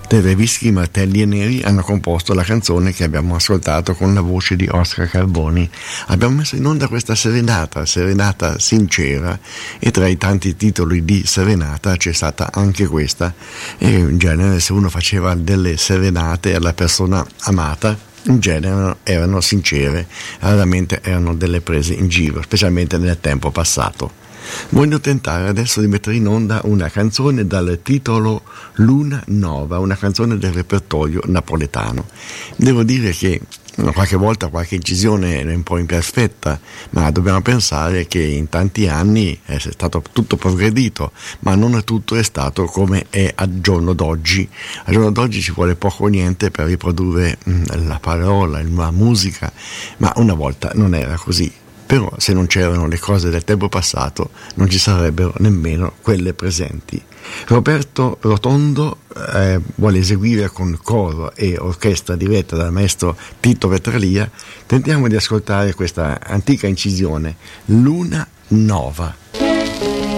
dei Revischi Martelli e Neri hanno composto la canzone che abbiamo ascoltato con la voce di Oscar Carboni. Abbiamo messo in onda questa serenata sincera, e tra i tanti titoli di serenata c'è stata anche questa. E in genere, se uno faceva delle serenate alla persona amata, in genere erano sincere, raramente erano delle prese in giro, specialmente nel tempo passato. Voglio tentare adesso di mettere in onda una canzone dal titolo Luna Nova, una canzone del repertorio napoletano. Devo dire che qualche volta qualche incisione è un po' imperfetta, ma dobbiamo pensare che in tanti anni è stato tutto progredito, ma non tutto è stato come è al giorno d'oggi. Al giorno d'oggi ci vuole poco o niente per riprodurre la parola, la musica, ma una volta non era così. Però se non c'erano le cose del tempo passato non ci sarebbero nemmeno quelle presenti. Roberto Rotondo vuole eseguire con coro e orchestra diretta dal maestro Tito Vetralia. Tentiamo di ascoltare questa antica incisione, Luna Nova.